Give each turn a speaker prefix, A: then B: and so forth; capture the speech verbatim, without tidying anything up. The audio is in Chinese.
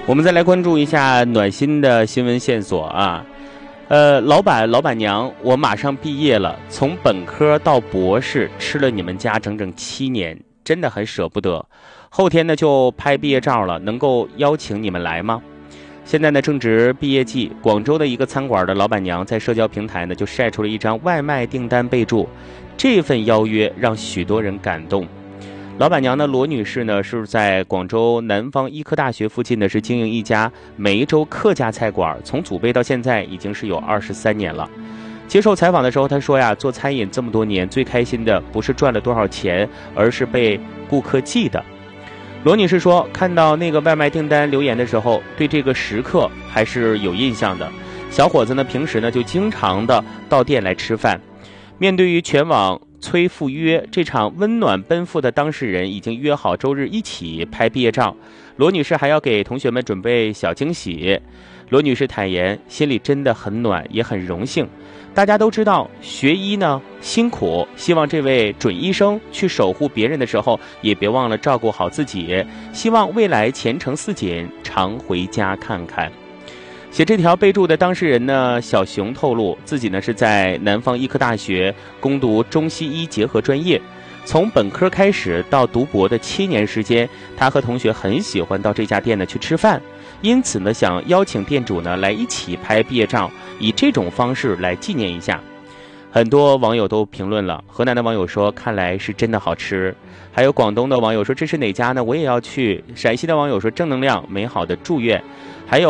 A: 我们再来关注一下暖心的新闻线索啊。呃，老板、老板娘，我马上毕业了，从本科到博士，吃了你们家整整七年，真的很舍不得。后天呢就拍毕业照了，能够邀请你们来吗？现在呢正值毕业季，广州的一个餐馆的老板娘在社交平台呢就晒出了一张外卖订单备注，这份邀约让许多人感动。老板娘呢，罗女士呢，是在广州南方医科大学附近呢，是经营一家梅州客家菜馆，从祖辈到现在已经是有二十三年了。接受采访的时候，她说呀，做餐饮这么多年，最开心的不是赚了多少钱，而是被顾客记得。罗女士说，看到那个外卖订单留言的时候，对这个食客还是有印象的。小伙子呢，平时呢就经常的到店来吃饭。面对于全网催赴约，这场温暖奔赴的当事人已经约好周日一起拍毕业照。罗女士还要给同学们准备小惊喜。罗女士坦言，心里真的很暖，也很荣幸。大家都知道学医呢辛苦，希望这位准医生去守护别人的时候，也别忘了照顾好自己。希望未来前程似锦，常回家看看。写这条备注的当事人呢，小熊透露自己呢是在南方医科大学攻读中西医结合专业，从本科开始到读博的七年时间，他和同学很喜欢到这家店呢去吃饭，因此呢想邀请店主呢来一起拍毕业照，以这种方式来纪念一下。很多网友都评论了，河南的网友说看来是真的好吃，还有广东的网友说这是哪家呢，我也要去，陕西的网友说正能量美好的祝愿，还有